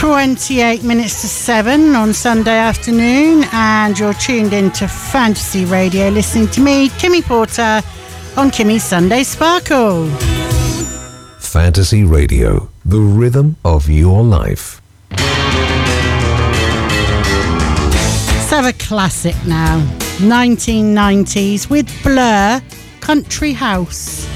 28 minutes to 7 on Sunday afternoon, and you're tuned into Fantasy Radio listening to me, Kimmy Porter, on Kimmy's Sunday Sparkle. Fantasy Radio, the rhythm of your life. Let's have a classic now. 1990s with Blur, Country House.